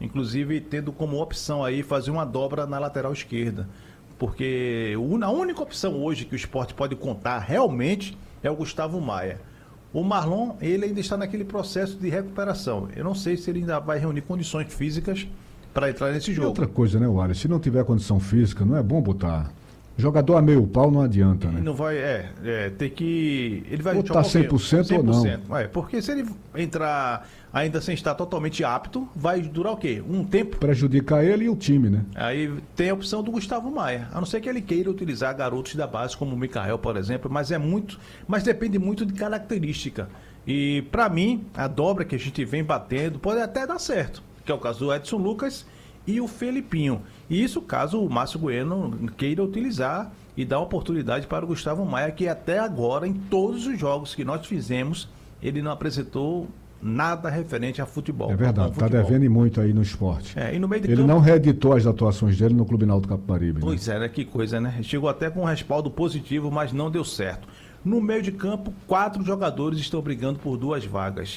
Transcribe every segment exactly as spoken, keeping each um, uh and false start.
inclusive tendo como opção aí fazer uma dobra na lateral esquerda, porque a única opção hoje que o Sport pode contar realmente é o Gustavo Maia. O Marlon, ele ainda está naquele processo de recuperação. Eu não sei se ele ainda vai reunir condições físicas para entrar nesse jogo. E outra coisa, né, Wallace? Se não tiver condição física, não é bom botar. Jogador a meio pau não adianta, né? Ele não vai, é, é, ter que... Ele vai botar cem por cento ou não. É, porque se ele entrar ainda sem estar totalmente apto, vai durar o quê? Um tempo? Prejudicar ele e o time, né? Aí tem a opção do Gustavo Maia, a não ser que ele queira utilizar garotos da base, como o Mikael, por exemplo, mas é muito, mas depende muito de característica. E para mim, a dobra que a gente vem batendo pode até dar certo, que é o caso do Edson Lucas e o Felipinho. E isso caso o Márcio Bueno queira utilizar e dar oportunidade para o Gustavo Maia, que até agora, em todos os jogos que nós fizemos, ele não apresentou nada referente a futebol. É verdade, está devendo muito aí no esporte. É, e no meio de ele campo... não reeditou as atuações dele no Clube Náutico Capibaribe. Pois né? é, que coisa, né? Chegou até com um respaldo positivo, mas não deu certo. No meio de campo, quatro jogadores estão brigando por duas vagas.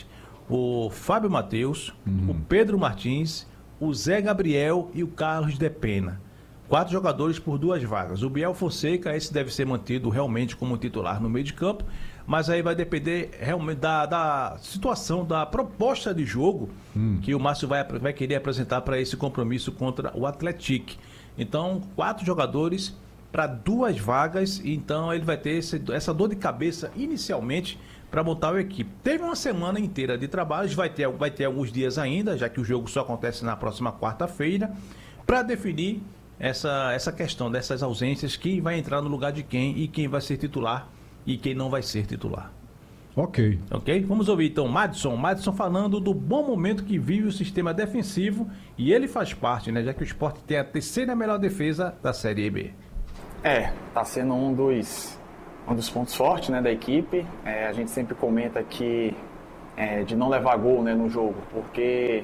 O Fábio Matheus, uhum. o Pedro Martins, o Zé Gabriel e o Carlos de Pena. Quatro jogadores por duas vagas. O Biel Fonseca, esse deve ser mantido realmente como titular no meio de campo, mas aí vai depender realmente da, da situação, da proposta de jogo hum. que o Márcio vai, vai querer apresentar para esse compromisso contra o Atlético. Então, quatro jogadores para duas vagas, então ele vai ter esse, essa dor de cabeça inicialmente para montar a equipe. Teve uma semana inteira de trabalhos, vai ter, vai ter alguns dias ainda, já que o jogo só acontece na próxima quarta-feira, para definir essa, essa questão dessas ausências, quem vai entrar no lugar de quem e quem vai ser titular e quem não vai ser titular. Ok. Ok? Vamos ouvir então Madison. Madison falando do bom momento que vive o sistema defensivo, e ele faz parte, né? Já que o Sport tem a terceira melhor defesa da Série B. É, tá sendo um dos, um dos pontos fortes, né, da equipe. É, a gente sempre comenta que é, de não levar gol, né, no jogo, porque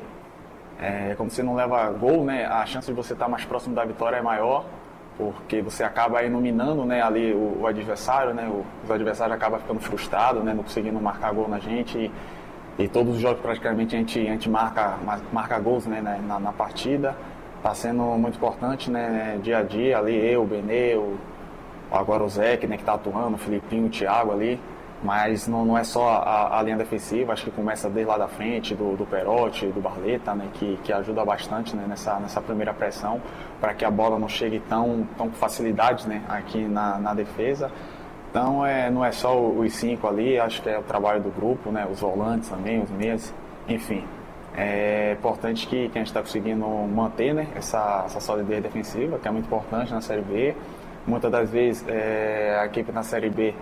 é, quando você não leva gol, né, a chance de você estar mais próximo da vitória é maior, porque você acaba iluminando, né, ali o, o adversário, né, o, os adversários acabam ficando frustrados, né, não conseguindo marcar gol na gente, e, e todos os jogos praticamente a gente, a gente marca, marca gols, né, na, na partida. Está sendo muito importante, né, dia a dia, ali eu, o Benê, o, agora o Zé, né, que está atuando, o Felipinho, o Thiago ali, mas não, não é só a, a linha defensiva, acho que começa desde lá da frente, do, do Perotti, do Barleta, né, que, que ajuda bastante, né, nessa, nessa primeira pressão, para que a bola não chegue tão, tão com facilidade, né, aqui na, na defesa. Então é, não é só os cinco ali, acho que é o trabalho do grupo, né, os volantes também, os meias, enfim. É importante que, que a gente está conseguindo manter, né, essa, essa solidez defensiva, que é muito importante na Série B. Muitas das vezes é, a equipe na Série B,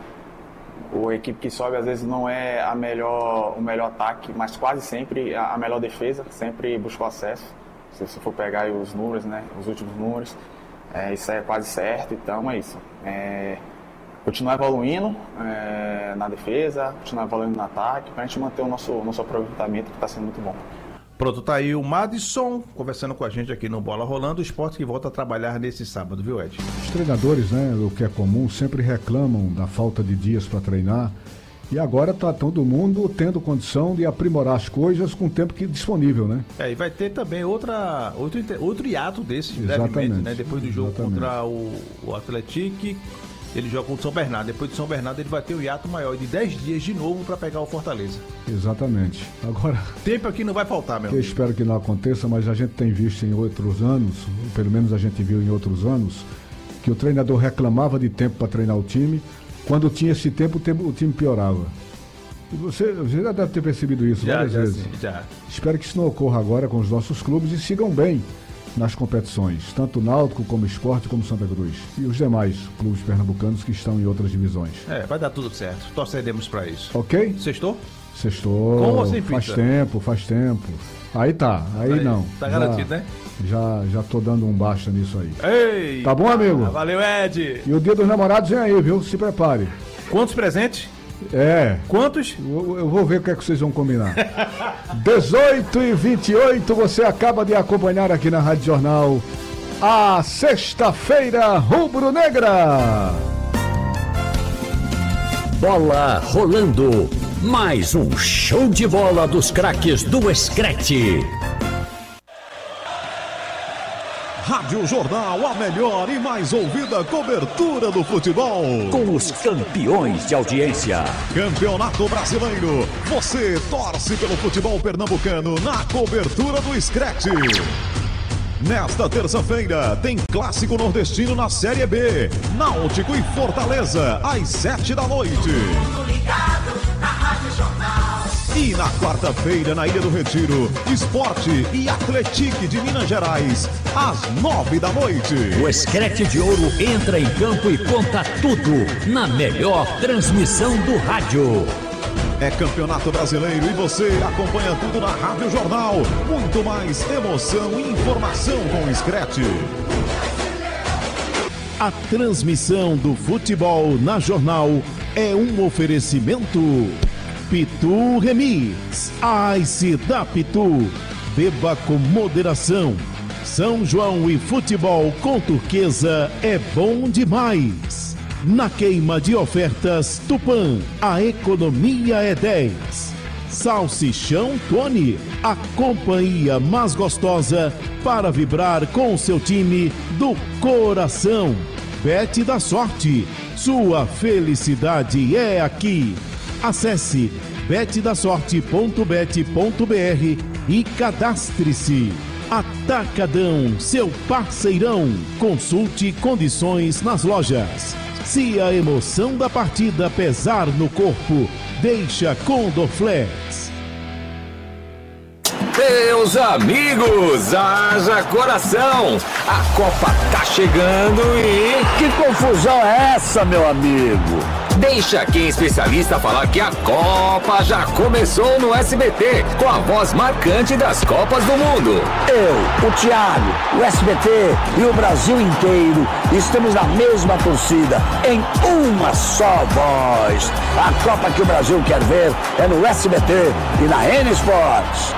a equipe que sobe às vezes não é a melhor, o melhor ataque, mas quase sempre a, a melhor defesa, sempre buscou acesso. Se você for pegar aí os números, né, os últimos números, é, isso é quase certo, então é isso. É, continuar evoluindo é, na defesa, continuar evoluindo no ataque, para a gente manter o nosso, nosso aproveitamento, que está sendo muito bom. Pronto, tá aí o Madison conversando com a gente aqui no Bola Rolando, o Sport que volta a trabalhar nesse sábado, viu, Ed? Os treinadores, né, o que é comum, sempre reclamam da falta de dias para treinar, e agora tá todo mundo tendo condição de aprimorar as coisas com o tempo que disponível, né? É, e vai ter também outra, outro, outro hiato desse, Exatamente. brevemente, né? Depois do jogo Exatamente. contra o, o Atlético, ele joga contra o São Bernardo. Depois do São Bernardo ele vai ter um hiato maior de dez dias de novo para pegar o Fortaleza. Exatamente. Agora, tempo aqui não vai faltar, meu eu amigo. espero que não aconteça, mas a gente tem visto em outros anos, pelo menos a gente viu em outros anos, que o treinador reclamava de tempo para treinar o time. Quando tinha esse tempo, o, tempo, o time piorava. E você, você já deve ter percebido isso já, várias já, vezes. Sim, já. Espero que isso não ocorra agora com os nossos clubes e sigam bem nas competições, tanto o Náutico como o Sport, como Santa Cruz e os demais clubes pernambucanos que estão em outras divisões. É, vai dar tudo certo. Torceremos para isso. Ok? Sextou? Sextou. Com ou sem pizza? Faz tempo, faz tempo. Aí tá, aí, aí não. Tá já, garantido, né? Já, já tô dando um basta nisso aí. Ei! Tá bom, amigo? Ah, valeu, Ed! E o Dia dos Namorados vem aí, viu? Se prepare. Quantos presentes? É. Quantos? Eu, eu vou ver o que é que vocês vão combinar. dezoito e vinte e oito, você acaba de acompanhar aqui na Rádio Jornal a Sexta-feira Rubro-Negra. Bola rolando. Mais um show de bola dos craques do Screte. Rádio Jornal, a melhor e mais ouvida cobertura do futebol. Com os campeões de audiência. Campeonato Brasileiro. Você torce pelo futebol pernambucano na cobertura do Scratch. Nesta terça-feira, tem Clássico Nordestino na Série B. Náutico e Fortaleza, às sete da noite. E na quarta-feira, na Ilha do Retiro, Esporte e Atlético de Minas Gerais, às nove da noite. O Scratch de Ouro entra em campo e conta tudo na melhor transmissão do rádio. É Campeonato Brasileiro e você acompanha tudo na Rádio Jornal. Muito mais emoção e informação com o Scratch. A transmissão do futebol na Jornal é um oferecimento Pitu Remix, Ice da Pitu. Beba com moderação. São João e futebol com Turquesa é bom demais. Na queima de ofertas Tupã, a economia é dez. Salsichão Tony, a companhia mais gostosa para vibrar com seu time do coração. Bet da Sorte, sua felicidade é aqui. Acesse bet da sorte ponto bet ponto br e cadastre-se. Atacadão, seu parceirão. Consulte condições nas lojas. Se a emoção da partida pesar no corpo, deixa com Dorflex. Meus amigos, haja coração! A Copa tá chegando e... Que confusão é essa, meu amigo? Deixa quem é especialista falar que a Copa já começou no S B T, com a voz marcante das Copas do Mundo. Eu, o Thiago, o S B T e o Brasil inteiro estamos na mesma torcida, em uma só voz. A Copa que o Brasil quer ver é no S B T e na N Sports.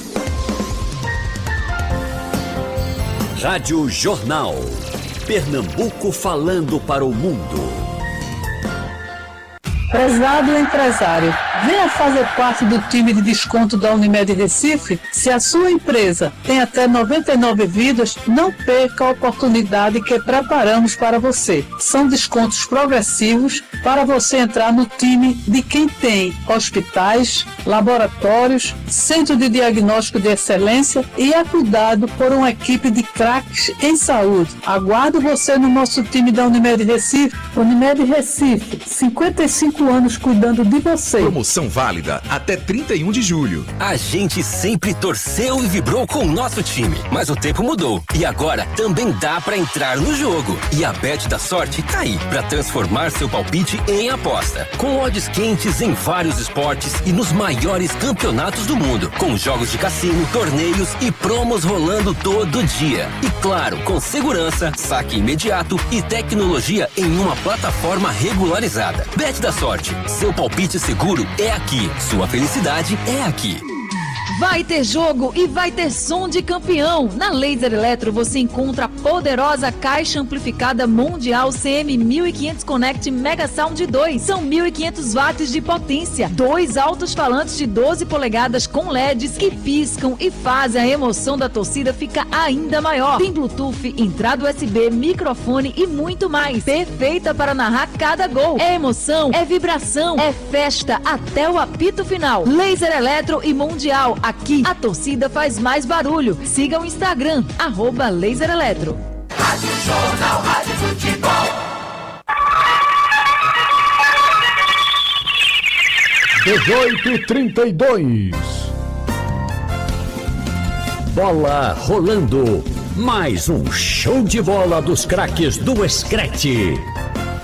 Rádio Jornal. Pernambuco falando para o mundo. Prezado empresário, venha fazer parte do time de desconto da Unimed Recife. Se a sua empresa tem até noventa e nove vidas, não perca a oportunidade que preparamos para você. São descontos progressivos para você entrar no time de quem tem hospitais, laboratórios, centro de diagnóstico de excelência e é cuidado por uma equipe de craques em saúde. Aguardo você no nosso time da Unimed Recife. Unimed Recife, cinquenta e cinco anos cuidando de você. Promoção válida até trinta e um de julho. A gente sempre torceu e vibrou com o nosso time, mas o tempo mudou e agora também dá pra entrar no jogo. E a Bet da Sorte tá aí pra transformar seu palpite em aposta. Com odds quentes em vários esportes e nos maiores campeonatos do mundo, com jogos de cassino, torneios e promos rolando todo dia. E claro, com segurança, saque imediato e tecnologia em uma plataforma regularizada. Bet da Sorte. Seu palpite seguro é aqui. Sua felicidade é aqui. Vai ter jogo e vai ter som de campeão. Na Laser Eletro você encontra a poderosa caixa amplificada mundial C M mil e quinhentos Connect Mega Sound dois. São mil e quinhentos watts de potência. Dois altos-falantes de doze polegadas com L E Ds que piscam e fazem a emoção da torcida ficar ainda maior. Tem Bluetooth, entrada U S B, microfone e muito mais. Perfeita para narrar cada gol. É emoção, é vibração, é festa até o apito final. Laser Eletro e Mundial. Aqui a torcida faz mais barulho. Siga o Instagram, arroba Laser Eletro. Rádio Jornal, Rádio Futebol. dezoito e trinta e dois. Bola rolando. Mais um show de bola dos craques do Scratch.